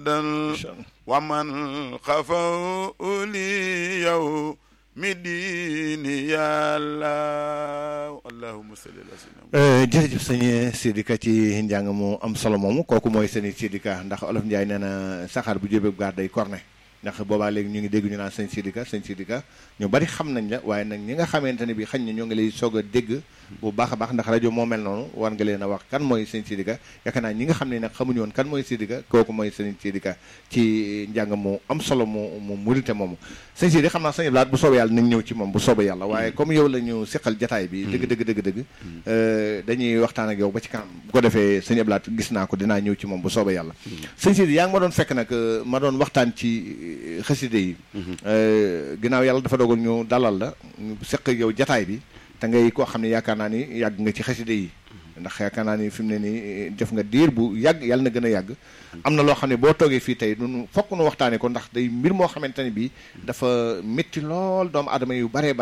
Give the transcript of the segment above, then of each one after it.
waman xafaw li yow mi diini yàlla allahumma salli ala sayyidina jërëjëf sëñ Sidika ci njàng mu am solo moomu kooku mooy sëñ Sidika ndax olof Njaay nee na saxaar bu jébee gaar day korne ndax boobaa léegi ñu ngi dégg ñu naan sëñ Sidika ñu bari xam nañ la waaye nag ñi nga xamante ne bi xañ na ñoo ngi lay soog a dégg bu baax a baax ndax rajo moo mel noonu war nga leen a wax kan mooy sëñ Sidika yaakaar naa ñi nga xam ne nag xamuñu woon kan mooy Sidika kooku mooy sëñ Sidika ci njàng mu am solo mu murite moomu sëñ Sidika xam naa sëñ Blaat bu soobee yàlla nañ ñëw ci moom bu soobee yàlla waaye comme yow la ñu seqal jataay bi dëgg dañuy waxtaan ak yow ba ci kanam bu ko defee sëñ Blaat gis naa ko dinaa ñëw ci moom bu soobee yàlla sëñ Sidika yaa ngi ma doon fekk nag ma doon waxtaan ci xaside yi ginnaaw yàlla dafa dogal ñu dalal la ñu seq yow jataay bi te ngay koo xam ne yaakaar naa ni yàgg nga ci xaside yi ndax yaakaar naa ni fi mu ne nii def nga diir bu yàgg yàlla na gën a yàgg am na loo xam ne boo toogee fii tey nun fokk nu waxtaane ko ndax day mbir moo xamante ne bii dafa métti lool doomu aadama yu bare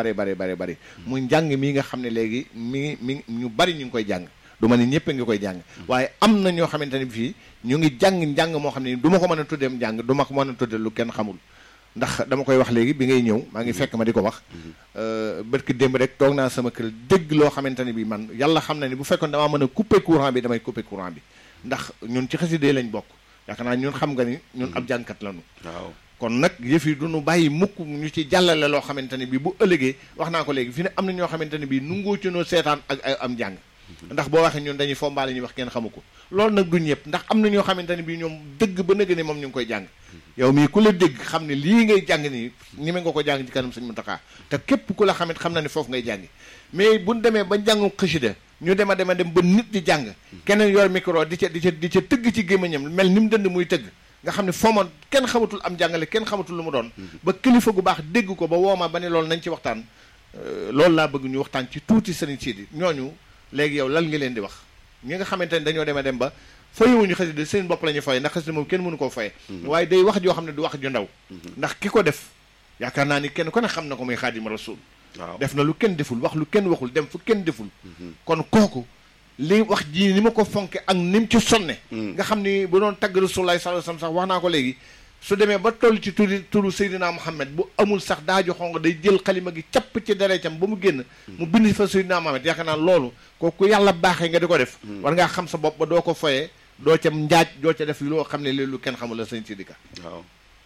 muy njàng mii nga xam ne léegi mi ñu bari ñu ngi koy jàng du ma ne ñëpp ngi koy jàng waaye am na ñoo xamante ne fii ñu ngi njàng moo xam ne du ma ko mën a tuddeem njàng du ma ko mën a tudde lu kenn xamul ndax dama koy wax léegi bi ngay ñëw maa ngi fekk ma di ko wax bërki démb rek toog naa sama kër dégg loo xamante ne bi man yàlla xam na ni bu fekkoon damaa mën a couper courant bi damay couper courant bi ndax ñun ci xasida lañ bokk yaakaar naa ñun xam nga ni ñun ab jàngkat lañu waaw kon nag yëf yi duñu bàyyi mukk ñu ci jàllale loo xamante ne bi bu ëllëgee wax naa ko léegi fi ne am na ñoo xamante ne bi nungoo ci noo seetaan ak am njàng ndax boo waxee ñun dañuy fombaale ñuy wax kenn xamu ko loolu nag du ñëpp ndax am na ñoo xamante ne bii ñoom dëgg ba nëgg ne moom ñu ngi koy jàng yow mii ku la dégg xam ne lii ngay jàng nii ñi me nga ko jàng ci kanam sëñ Muntaxa te képp ku la xamit xam na ne foofu ngay jàngi mais buñ demee ba njàngu xasida ñu dem ba nit di jàng keneen yor micro di ca tëgg ci gémmiñam mel ni mu dënd muy tëgg nga xam ne foomoon kenn xamatul am jàngale kenn xamatul lu mu doon ba kilifa gu baax dégg ko ba wooma ba ne loolu nañ ci waxtaan loolu laa bëgg ñu waxtaan ci tuuti sëriñ Sidi ñooñu léegi yow lan nga leen di wax ñi nga xamante ne dañoo dem ba fayewuñu xasida seen bopp la ñu fay ndax xasida moom kenn mënu koo faye waaye day wax joo xam ne du wax ju ndaw ndax ki ko def yaakaar naa ni kenn ku ne xam na ko muy Xaadim Rasul waaw def na lu kenn deful wax lu kenn waxul dem fu kenn deful kon kooku li wax ji ni ma ko fonke ak ni mu ci sonne nga xam ni bu doon tagg Rasulullah sallallahu alayhi wasallam sax wax naa ko léegi su demee ba toll ci turu Seydina Muhammad bu amul sax daaju xong day jël xalima gi capp ci deretam ba mu génn mu bind fa Seydina Muhammad yaakaar naa loolu kooku yàlla baaxee nga di ko def war ngaa xam sa bopp ba doo ko foyee doo ca njaaj doo ca def loo xam ne léegi lu kenn xamul la sëñ Sidika waaw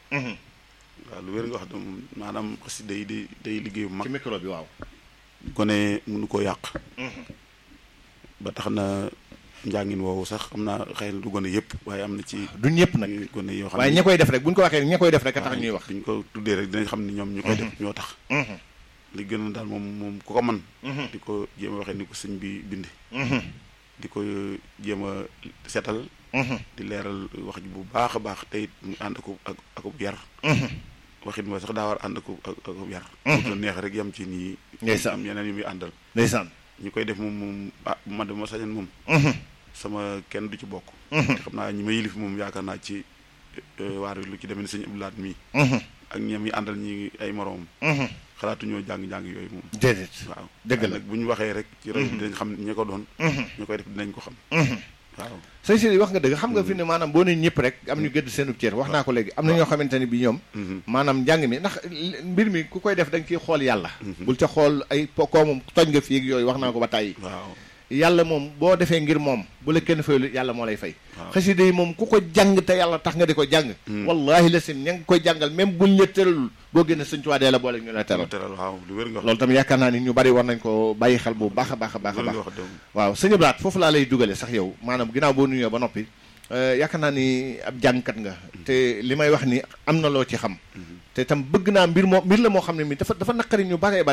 waaw lu wér nga wax de maanaam xasida yi day liggéey bu mag ci micro bi waaw gone mënu koo yàq ba tax na njàngin woowu sax am na xëy na du gone yëpp waaye am na ci du ñëpp nag gone yoo xam ne waaye ña koy def rek bu ñu ko waxee ña koy def rek a tax ñuy wax duñ ko tuddee rek dinañ xam ne ñoom ñu koy def ñoo tax li gën a daal moom ku ko man di ko jéem a waxee ni ko sëñ bi bindi di ko jéem a seetal di leeral wax ji bu baax a baax te it mu ànd akub yar waxit mooy sax daa war ànd akub yar bu neex rek yam ci nii ndeysaan am yeneen yu muy àndal ndeysaan ñi koy def moom ah man de ma sañoon moom sama kenn du ci bokk te xam naa ñi ma yilif moom yaakaar naa ci waar wi lu ci demee ni sëñ Abdou Lahad mii ak ñoom yi àndal ñi ay moroom xalaatu ñoo jàng yooyu moom déedéet waaw dëgg la nag bu ñu waxee rek ci rajo bi dinañ xam ñi ko doon ñu koy def dinañ ko xam waaw sëñ Sidi wax nga dëgg xam nga fi ne maanaam boo ne ñëpp rek am ñu gëdd seenub cër wax naa ko léegi am na ñoo xamante ne bi ñoom maanaam njàng mi ndax mbir mi ku koy def da nga ciy xool yàlla bul ca xool ay koo moom toj nga fii ak yooyu wax naa ko ba tàyyi waaw yàlla moom boo defee ngir moom bu la kenn fayul yàlla moo lay fay xasida yi moom ku ko jàng te yàlla tax nga di ko jàng wallahi la sim ña ngi koy jàngal même buñ la tëralul boo génne sëñ Tuubaa dee la boole ñu la teral waaw lu wér nga wax loolu tam yaakaar naa ni ñu bari war nañ ko bàyyi xel bu baax a baax a baax a baax waaw sëñ Blaat foofu laa lay dugale sax yow maanaam ginnaaw boo nuyoo ba noppi yaakaar naa ni ab jàngkat nga te li may wax ni am na loo ci xam te tam bëgg naa mbir la moo xam ne mi dafa naqari ñu bare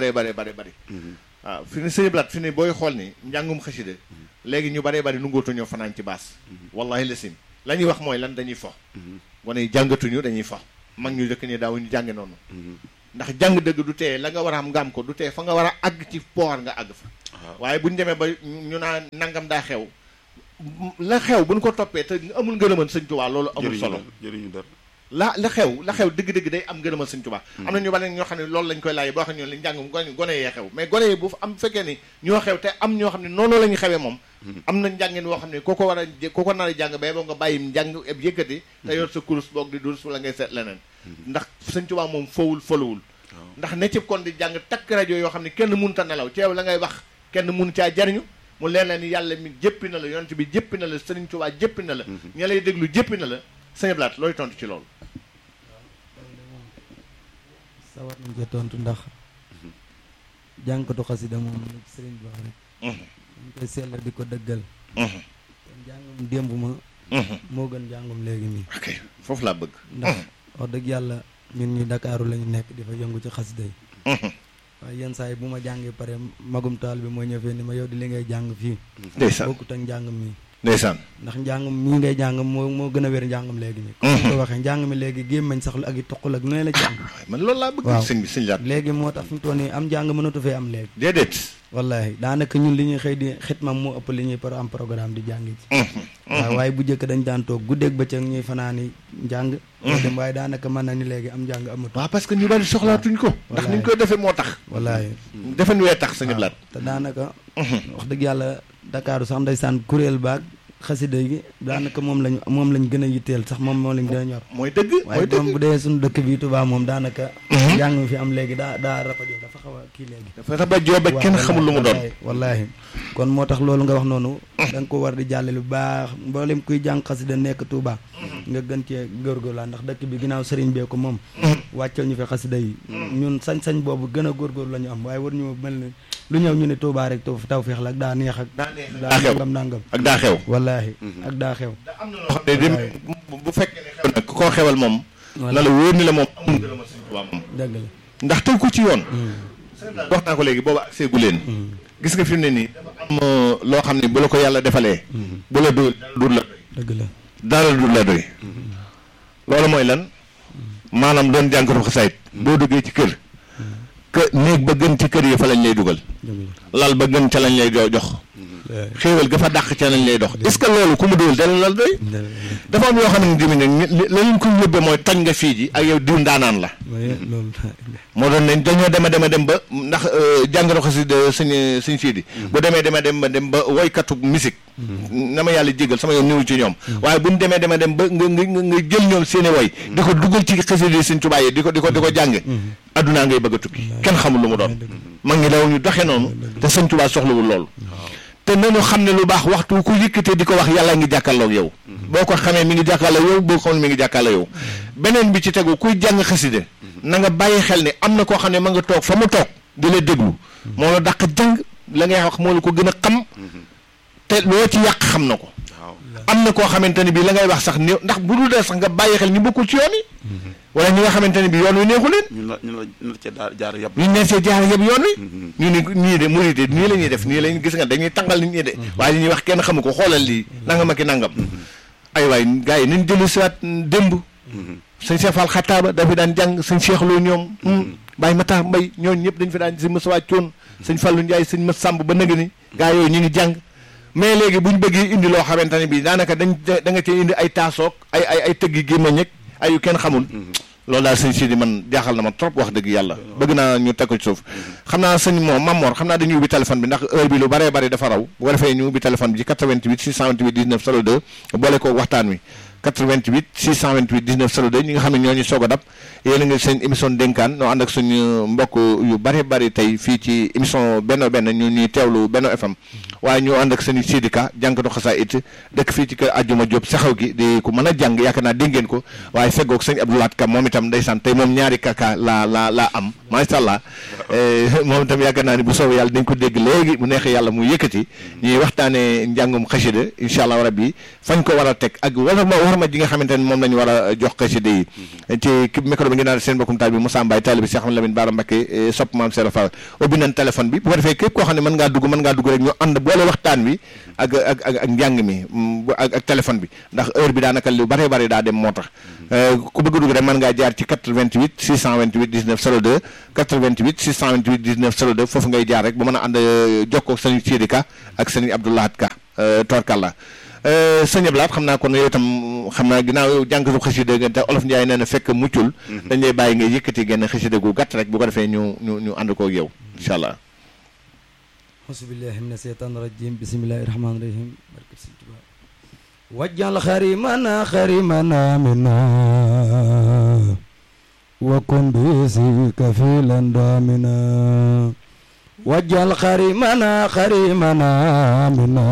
waaw fi ne sëñ Blaat fi ne booy xool ni njàngum xasida léegi ñu bare nu ngootu ñoo fanaan ci baas wallahi la sim la ñuy wax mooy lan dañuy fo gone yi jàngatuñu dañuy fo mag ñu dëkk ni daaw ñu jànge noonu ndax jàng dëgg du tee la nga war a am nga am ko du tee fa nga war a àgg ci poor nga àgg fa waaye buñ demee ba ñu naan nangam daa xew la xew buñ ko toppee te amul ngërëman sëñ Tuubaa loolu amul solo jëriñu dara la xew dëgg-dëgg day am ngërëmal sëñ Tuubaa am na ñu bari ñoo xam ne loolu lañ koy laaj boo xam ne li njàngum gone yee xew mais gone yi bu am fekkee ni ñoo xew te am ñoo xam ne noonu la ñu xewee moom am na njàngin woo xam ne ku ko nar a jàng ba boo nga bàyyi njàng eb yëkkati te yor sa kurus boog di durus wala ngay seet leneen ndax sëñ Tuubaa moom folowul ndax ne ci kon di jàng takk rajo yoo xam ne kenn mënut a nelaw ci yow la ngay wax kenn mënu caa jariñu mu leen la ni yàlla mi jëppi na la yonent bi jëppi na la sëriñ Tuubaa jëppi na la ña lay déglu jëppi na la sëñ Abdou Lahad looy tontu ci loolu sawar nañ ko tontu ndax jànkatu xasida moom ni sëriñ bi wax rek ñu koy seetla di ko dëggal te njàngum démb ma moo gën njàngum léegi nii ok foofu laa bëgg ndax wax dëgg yàlla ñun ñi Dakaaru lañu nekk di fa yëngu ci xasida yi waaye yenn saa yi bu ma jàngee pare magum taal bi moo ñëw fee ni ma yow di li ngay jàng fii ndeysaan bokkut ak njàng mi ndeysaan ndax njàngam mii ngay jàng moo gën a wér njàngam léegi nii comme ko waxee njàng mi léegi gémmañ sax ak i toqal ak nu la jàng man loolu laa bëgg sëñ bi sëñ Laat léegi moo tax fi mu toll nii am njàng mënatu fee am léegi déedéet wallahi daanaka ñun li ñuy xëy di xitmam moo ëpp li ñuy am programme di jàng ci waaw waaye bu njëkk dañ daan toog guddeeg bëccëg ñuy fanaani njàng dem waaye daanaka mën na ni léegi am njàng amatu waaw parce que ñu bari soxlaatuñ ko ndax ni ñu koy defee moo tax wallahi defen wee tax sëñ Laat te daanaka wax dëgg yàlla Dakaaru sax ndeysaan kuréel baag xasida gi daanaka moom lañ gën a yitteel sax moom lañ gën a ñor mooy dëgg waaye moom bu dee suñu dëkk bi Touba moom daanaka njàng mi fi am léegi daa rapajo dafa xaw a kii léegi dafa rapajo ba kenn xamul lu mu doon wallaahi kon moo tax loolu nga wax noonu da nga ko war di jàlle lu baax mboolem kuy jàng xasida nekk Touba nga gën cee góorgóorlu ndax dëkk bi ginnaaw sëriñ bee ko moom wàccal ñu fi xasida yi ñun sañ-sañ boobu gën a góorgóorlu la ñu am waaye war ñu mel ni lu ñëw ñu ne Touba rek taw feex la ak daa neex ak daa nangam ak daa xew wallaahi ak daa xew am na loo xam ne bu fekkee ne xew nag ku koo xewal moom na la wóor ni la moom amul ngërëmal sëñ Tuubaa moom dëgg la ndax tënku ci yoon wax naa ko léegi booba ak seegu leen gis nga fi mu ne nii dafa am loo xam ne bu la ko yàlla defalee bu la dul la doy dëgg la dara dul la doy loolu mooy lan maanaam doon jànkatu xasaayit boo duggee ci kër néeg ba gën ci kër yi fa lañ lay dugal lal ba gën ca lañ lay jox xéewal ga fa dàq ca lañ lay dox est-ce que loolu ku mu dóol dala la doy dafa am yoo xam ne dimi nag la leen ko yóbbee mooy toj nga fii ji ak yow diw ndaanaan la moo doon ne dañoo dem ba ndax jàngoro xasida sëñ Sidi bu dem ba woykatu musique na ma yàlla jégal sama yoon niwul ci ñoom waaye buñ dem ba nga jël ñoom seeni woy di ko dugal ci xasida yi sëñ Tuubaa yi di ko jàng addunaa ngay bëgg a tukki kenn xamul lu mu doon mag ngi daw ñu doxee noonu te sëñ Tuubaa soxlawul loolu te nañu xam ne lu baax waxtu ku yëkkatee di ko wax yàlla ngi jàkkaarloog yow boo ko xamee mi ngi jàkkaarloog yow boo ko xamee mi ngi jàkkaarloog yow beneen bi ci tegu kuy jàng xasida na nga bàyyi xel ne am na koo xam ne ma nga toog fa mu toog di la déglu moo la dàq jàng la ngay wax moo la ko gën a xam te loo ci yàq xam na ko am na koo xamante ne bii la ngay wax sax néew ndax bu dul dee sax nga bàyyi xel ñu bokkul ci yoon yi wala ñi nga xamante ne bii yoon wi neexu leen ñu cee jaar yëpp ñu ne see jaar yëpp yoon wi ñu ne ñii de murit nii la ñuy def nii lañ gis nga dañuy tàngal nit ñi de waaye li ñuy wax kenn xamu ko xoolal lii nangam ak i nangam ay waay gars yi nañ jëli siwaat démb sëñ Cheikh Fall Xattaaba dafi daan jàng sëñ Cheikh Lo ñoom Baye Matar Mbay ñooñu ñëpp dañ fi daan sëñ Moussa Thion sëñ Fallou Ndiaye sëñ Mat Samb ba nëg ni gars yooyu ñu ngi jàng mais léegi buñ bëggee indi loo xamante ne bii daanaka da nga cee indi ay taasoog ay tëggi gémmañ ak ay yu kenn xamul loolu daal sëñ Sidi man jaaxal na ma trop wax dëgg yàlla bëgg naa ñu teg ko ci suuf xam naa sëñ Mamor xam naa dañuy ubbi téléphone bi ndax heure bi lu bëree bëri dafa raw bu ko defee ñu ubbi téléphone bi ci 88 628 19 02 boole ko waxtaan wi 88 628 19 02 ñi nga xam ne ñoo ñu soog a dab yéen a ngi seen émission dénkaan noo ànd ak suñu mbokk yu bëri bëri tey fii ci émission Benno Benn ñu ñuy teewlu Benno FM waaye ñu ànd ak sëñ Sidika jànkatu xasaa it dëkk fii ci kër Ajjuma Diop saxaw gi di ku mën a jàng yaakaar naa dégg ngeen ko waaye feggoog sëñ Abdou Lahad Ka moom itam ndeysaan tey moom ñaari kaka la am macha allah moom itam yaakaar naa ni bu soobee yàlla dañ ko dégg léegi mu neexee yàlla mu yëkkati ñuy waxtaanee njàngum xasida incha allah rabbi fañ ko war a teg ak war ma ji nga xamante ne moom la ñu war a jox xasida yi ci micro bi ngi naan seen mbokkum taal bi Moussa Mbaye taalibe Cheikh Lamine Bara Mbacké sopp maam Sera Fall ubbi nañ téléphone bi bu ko defee képp koo xam ne mën ngaa dugg rek ñu ànd boole waxtaan wi ak njàng mi ak téléphone bi ndax heure bi daanaka lu bare bare daa dem moo tax ku bëgg dugg rek mën ngaa jaar ci 88 628 19 02 88 628 19 02 foofu ngay jaar rek ba mën a ànd jokkoo ak sëñ Sidika ak sëñ Abdou Lahad Ka torkalla sëñ Ablaat xam naa kon yow itam xam naa ginnaaw yow jànkatu xasida nga te Olof Njaay nee na fekk muccul dañ lay bàyyi nga yëkkati genn xasida gu gàtt rek bu ko defee ñu ànd koog yow incha allah. auzubillahi mina seytaan rajim bismillahi rahmaani rahim barke Sëñ Tuubaa wajjal xarimana mina wa kun bisi kafilan damina wajjal xarimana mina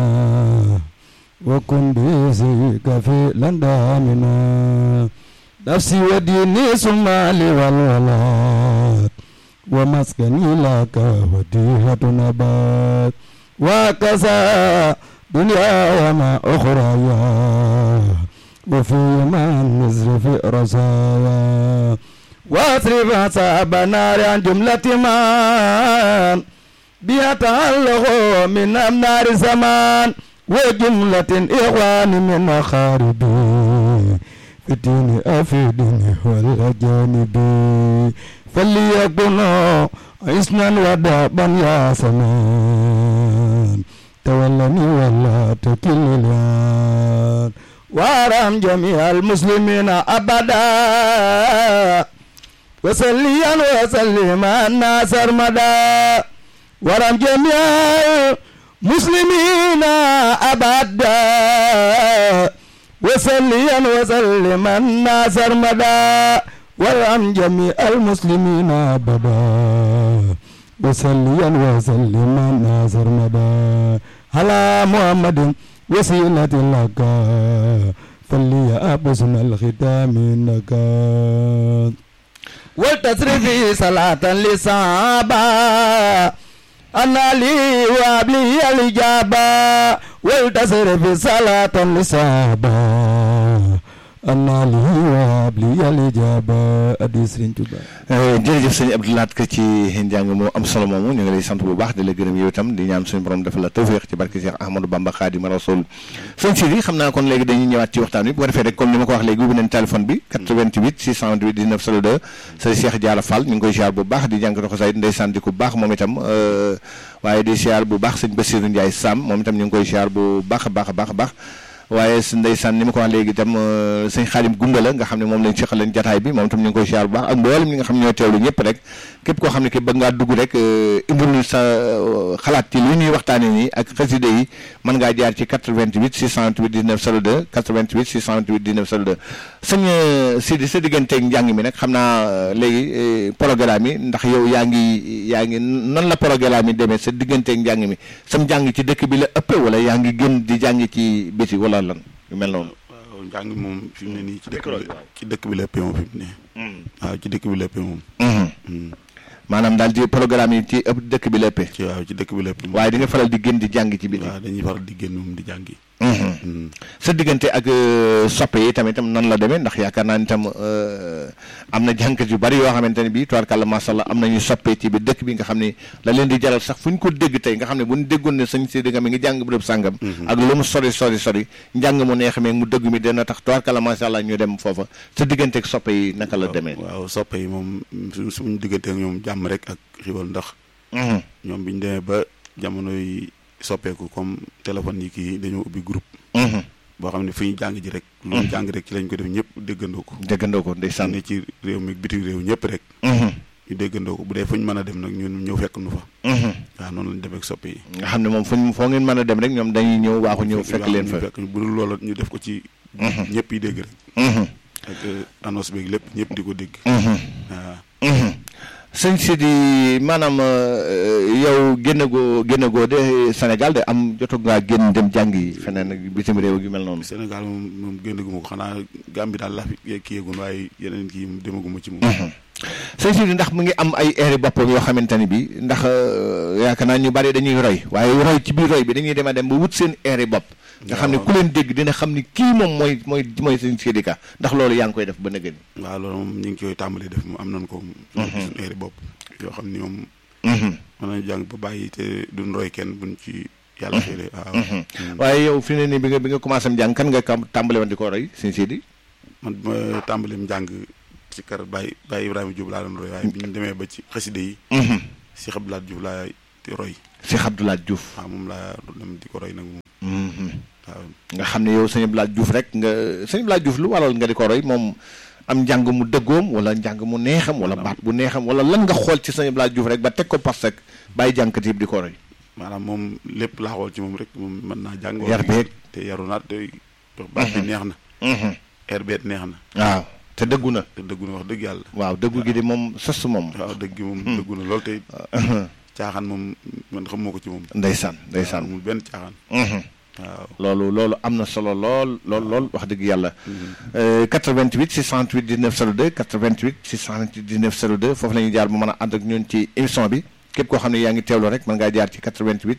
wa kun bisi kafilan damina nafsi wa dini sumali wal walad wa maskani laka wadihatu nabat wa kaza dunya wa ma ukhraya wa fi man nizri fi rasaya wa asrif asaba nari an jumlati man biha ta'allahu min amnari zaman wa jumlatin ikhwani min kharibi fitini afidini wal janibi فليكن حسنا ودابا يا سمان تولني ولا تكلني وارحم جميع المسلمين ابدا وسليا وسلم الناس سرمدا وارحم جميع المسلمين ابدا وسليا وسلم الناس سرمدا وارحم جميع المسلمين أبدا وسليا وسلما ناصر مدى على محمد وسيلة لك فلي أبسم الختام لك والتصرف صلاة لصحابة أنا لي وابلي الإجابة والتصرف صلاة لصحابة anna li waab li yàlla jaaba addi Sëriñ Tuubaa. jërëjëf sëñ Abdou Lahad Ka ci njàng moo am solo moomu ñu ngi lay sant bu baax di la gërëm yow itam di ñaan suñu borom defal la tawfeex ci barke Cheikh Ahmadou Bamba Xaadimu Rasuul. sëñ Sidi xam naa kon léegi dañuy ñëwaat ci waxtaan wi bu ko defee rek comme ni ma ko wax léegi ubbi nañ téléphone bi 88 628 19 02 sëñ Cheikh Diarra Fall ñu ngi koy ziar bu baax di jànkatu xasaayid ndeysaan di ko baax moom itam waaye di ziar bu baax sëñ Bassirou Ndiaye Sam moom itam ñu ngi koy ziar bu baax a baax waaye ndeysaan ni ma ko wax léegi itam sëñ Xaadim Gungala nga xam ne moom lañ seqal leen jataay bi moom itam ñu ngi koy siyaar bu baax ak mboolem ñi nga xam ne ñoo teewlu ñëpp rek képp koo xam ne ki bëgg ngaa dugg rek indil sa xalaat ci li ñuy waxtaane nii ak xasida yi mën ngaa jaar ci 88 628 19 02 88 628 19 02 sëñ Sidi sa digganteeg njàng mi nag xam naa léegi programme yi ndax yow yaa ngi nan la programme yi demee sa digganteeg njàng mi sam njàng ci dëkk bi la ëpp wala yaa ngi gën di jàng ci biti wala lan yu mel noonu. waaw njàng moom fi mu ne nii ci dëkk bi la ëppee moom fi mu ne. waaw ci dëkk bi la ëppee moom. maanaam daal ci programme yi ci ëpp dëkk bi la ëppee. waaw ci dëkk bi la ëppee. waaye di nga faral di génn di jàng ci biti. waaw dañuy faral di génn moom di jàngi. sa diggante ak soppe yi tamit nan la demee ndax yaakaar naa ni tam am na jànkat yu bari yoo xamante ne bii tubaarkàlla macha allah am nañu soppe ci biir dëkk bi nga xam ne la leen di jaral sax fu ñu ko dégg tey nga xam ne bu ñu déggoon ne sëñ Sidi nga mi ngi jàng bërëb sàngam ak lu mu sori njàng mu neex mi mu dëgg mi dina tax tubaarkàlla macha allah ñu dem foofa sa diggante ak soppe yi naka la demee. waaw soppe yi moom suñu diggante ak ñoom jàmm rek ak xiwal ndax ñoom biñu demee ba jamono yi soppeeku comme téléphone yi kii dañoo ubbi groupe boo xam ne fu ñu jàng ji rek lu ñu jàng rek ci lañ ko def ñëpp déggandoo ko ndeysaan ne ci réew mi biti réew ñëpp rek ñu déggandoo ko bu dee fu ñu mën a dem nag ñun ñëw fekk nu fa waaw noonu lañ demee ak soppe yi nga xam ne moom foo ngeen mën a dem rek ñoom dañuy ñëw waaxu ñëw fekk leen fa bu dul loolu ñu def ko ci ñëpp yi dégg rek ak annonce beeg lépp ñëpp di ko dégg waaw sëñ Sidi maanaam yow génnagoo de Sénégal de am jotog ngaa génn dem jàngi feneen ak bitim réew gi mel noonu. Sénégal moom génnaguma ko xanaa Gambie daal laa fi kii yeegun waaye yeneen kii demaguma ci moom. sëñ Sidi ndax mu ngi am ay air boppam yoo xamante ni bi ndax yaakaar naa ñu bari dañuy roy waaye roy ci biir roy bi dañuy dem a dem ba wut seen air bopp. nga xam ne ku leen dégg dina xam ni kii moom mooy sëñ Sidi Ka ndax loolu yaa ngi koy def ba nëgën. waaw loolu moom ñu ngi koy tàmbali def moom am nañ ko. suñu air bopp yoo xam ni moom. mën nañu jàng ba bàyyi te duñ roy kenn buñ ci yàlla xëy waaw. waaye yow fi ne nii bi nga commencé am jàng kan nga tàmbali woon di ko roy sëñ Sidi. man ma tàmbali mu jàng ci kër Baye Ibrahima Diouf laa doon roy waaye bi ñu demee ba ci xaside yi. Cheikh Abdou Lahad Diouf laa di roy. Cheikh Abdou Lahad Diouf. waaw moom laa doon dem di ko roy nag moom. waaw nga xam ne yow sëñ Abdoulaye Diouf rek nga sëñ Abdoulaye Diouf lu waral nga di ko roy moom am njàng mu dëggoom wala njàng mu neexam wala baat bu neexam wala lan nga xool ci sëñ Abdoulaye Diouf rek ba teg ko parce que bàyyi jàngkat yëpp di ko roy. maanaam moom lépp laa xool ci moom rek moom mën naa jàng. yar beeg te yaru naat te baat bi neex na. air beet neex na. waaw te dëggu na. te dëggu na wax dëgg yàlla. waaw dëggu gi di moom sos moom. waaw dëgg gi moom dëggu na lool te caaxaan moom man xamoo ko ci moom. ndeysaan ndeysaan amul benn caaxaan. waaw loolu am na solo lool wax dëgg yàlla. 88 628 19 02 88 628 19 02 foofu la ñuy jaar bu mën a ànd ak ñun ci émission bi képp koo xam ne yaa ngi teewlu rek mën ngaa jaar ci 88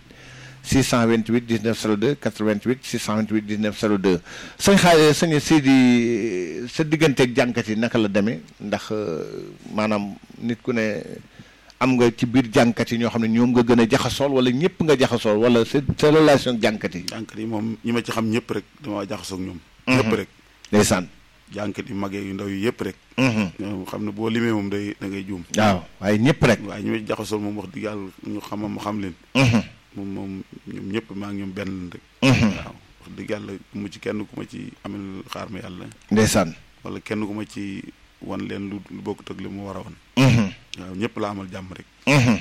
628 19 02 88 628 19 02 sëñ Sidi sa digganteeg jànkat yi naka la demee ndax maanaam nit ku ne am nga ci biir jànkat yi ñoo xam ne ñoom nga gën a jaxasool wala ñëpp nga jaxasool wala sa relation ak jànkat yi. jànkat yi moom ñi ma ci xam ñëpp rek dama jaxasoo ak ñoom. ñëpp rek. ndeysaan. jànkat yi mag yu ndaw yi yëpp rek. ñoom xam ne boo limee moom da ngay juum. waaw waaye ñëpp rek. waaye ñi ma ci jaxasool moom wax dëgg yàlla ñu xam leen. moom ñoom ñëpp maa ngi ñoom benn rek. waaw wax dëgg yàlla mu ci kenn ku ma ci amel xaar ma yàlla. ndeysaan. wala kenn ku ma ci wan leen lu bokkut ak li mu war a wan. waaw ñëpp la amal jàmm rek.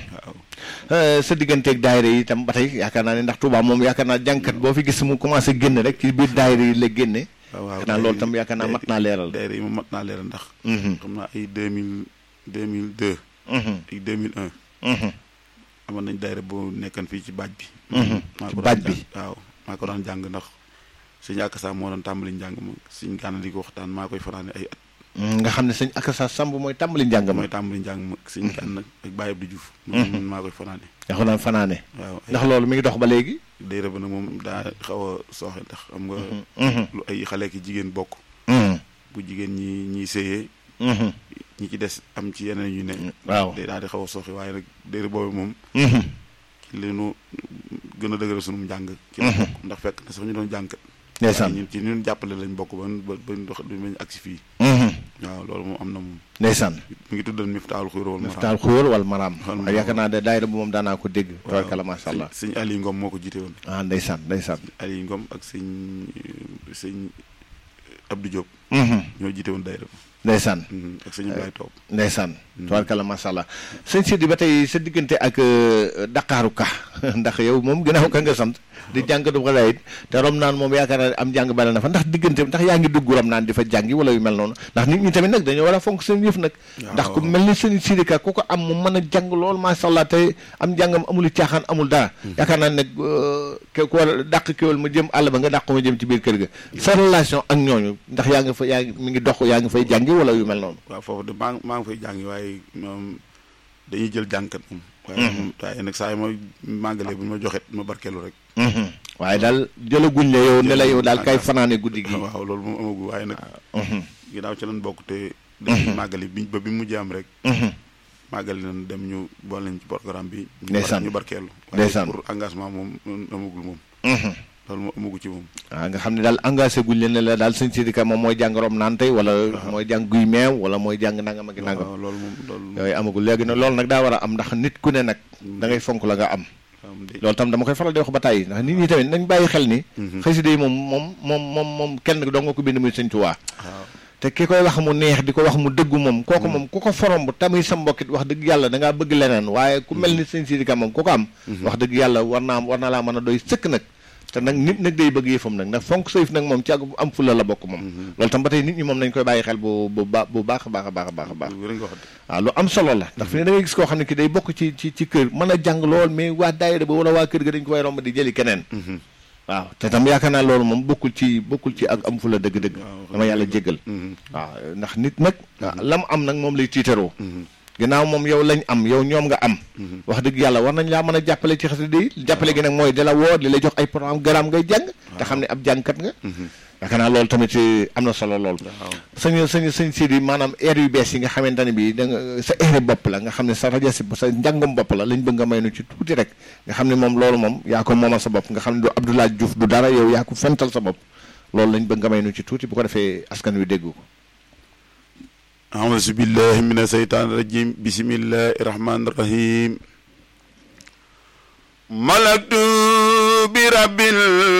waaw. sa digganteeg daayira yi itam ba tey yaakaar naa ne ndax Touba moom yaakaar naa jànkat boo fi gis mu commencé génn rek ci biir daayira yi la génne. waaw xanaa loolu tam yaakaar naa mat naa leeral. daayira yi moom mat naa leeral ndax. xam naa ay 2002. ay 2001. amoon nañ daayira bu nekkan fii ci baaj bi. ci baaj bi waaw maa ko daan jàng ndax suñu akasa moo doon tàmbali njàng ma suñu gànna di ko waxtaan maa koy fanaane ay at. nga xam ne sëñ Akassa Samb mooy tàmbali njàng ma. mooy tàmbali njàng ma suñu gànna ak Baye Abdou Diouf. man maa koy fanaane. nga ko daan fanaane. waaw ndax loolu mi ngi dox ba léegi. daayira ba nag moom daa xaw a sooxe ndax xam nga. lu ay xale ki jigéen bokk. bu jigéen ñi séyee. ñi ci des am ci yeneen yu ne. waaw day daal di xaw a sooxe waaye nag daayira boobu moom. ci li nu gën a dëgëral sunu njàng. ci la bokk ndax fekk na sax ñu doon jànkat. ndeysaan ñun ci ñun jàppale lañ bokk ba dox bañ agsi fii. waaw loolu moom am na moom. ndeysaan. mi ngi tuddal Miftaahul Xuyóor wal Maraam. Miftaahul Xuyóor wal Maraam. yaakaar naa de daayira bu moom daanaa ko dégg. waaw tabarkalla macha allah. sëñ Aliou Ngom moo ko jiite woon. ndeysaan ndeysaan. Aliou Ngom ak sëñ Abdou Diop. ñoo jiite woon daayira. ndeysaan. ak sëñ Ablaye Top. ndeysaan. tabarkalla macha allah. sëñ Sidi ba tey sa diggante ak Dakaaru Ka ndax yow moom ginnaaw ka nga sant. di jàng du ko it te rom naan moom yaakaar naa am jàng bale na fa ndax diggante ndax yaa ngi dugg rom naan di fa jàngi wala yu mel noonu ndax nit ñi tamit nag dañoo war a fonk seen yëf nag. ndax ku mel ni sëñ Sidi Ka ku ko am mu mën a jàng lool macha allah te am jàngam amul caaxaan amul dara. yaakaar naa ne ku war a dàq kéwal ma jëm àll ba nga dàq ma jëm ci biir kër ga. sa relation ak ñooñu ndax yaa ngi mi ngi dox yaa ngi fay jàngi wala yu mel noonu. waaw foofu de maa ngi fay jàngi waaye moom dañuy jël jàngkat moom. waaye nag saa yi ma màggalee bu ñu ma joxet ma barkeelu rek. waaye daal jëlaguñ la yow ne la yow daal kay fanaane guddi gi. waaw loolu moom amagul waaye nag. ginnaaw ci lañ bokk te. dañuy màggali ba bi mujj am rek. màggali nañ dem ñu boole nañ ci programme bi. ndeysaan ñu barkeelu. ndeysaan waaye pour engagement moom amagul moom. loolu moom amagu ci moom. waaw nga xam ne daal engagé guñ leen ne la daal sëñ Sidi Ka moom mooy jàng rom naan tey wala mooy jàng guy meew wala mooy jàng nangam ak nangam. waaw loolu moom loolu. yooyu amagul léegi nag loolu nag daa war a am ndax nit ku ne nag. da ngay fonk la nga am. loolu tam dama koy faral di wax ba tàyyi ndax nit ñi tamit nañ bàyyi xel ni. xasida yi moom kenn doo nga ko bind muy sëñ Tuubaa. te ki koy wax mu neex di ko wax mu dëggu moom kooku moom ku ko forom bu tamit sa mbokkit wax dëgg yàlla da ngaa bëgg leneen waaye ku mel ni sëñ Sidi Ka moom ku ko am. wax dëgg yàlla war na laa mën a doy sëkk nag. te nag nit nag day bëgg yëfam nag ndax fonk sayf nag moom ci ak am fula la bokk moom. loolu tam ba tey nit ñi moom nañ koy bàyyi xel bu baax a baax. waaw lu am solo la ndax fi ne da ngay gis koo xam ne ki day bokk ci kër mën a jàng lool mais waa daayira ba wala waa kër ga dañ ko way romb di jëli keneen. waaw te tam yaakaar naa loolu moom bokkul ci ak am fula dëgg-dëgg. dama yàlla jéggal. waaw ndax nit nag. lam am nag moom lay tiitaroo. ginnaaw moom yow lañ am yow ñoom nga am. wax dëgg yàlla war nañ laa mën a jàppale ci xasida yi jàppale gi nag mooy di la woo di la jox ay programme ngay jàng. te xam ne ab jàngkat nga. yaakaar naa loolu tamit am na solo lool. sëñ Sidi maanaam air yu bees yi nga xamante ne bii da nga sa air bopp la nga xam ne sa rajo si sa njàngum bopp la lañ bëgg nga may nu ci tuuti rek nga xam ne moom loolu moom yaa ko moomal sa bopp nga xam ne du Abdoulaye Diouf du dara yow yaa ko fental sa bopp loolu lañ bëgg nga may nu ci tuuti bu ko defee askan wi dégg ko. أعوذ بالله من الشيطان الرجيم بسم الله الرحمن الرحيم ملكت برب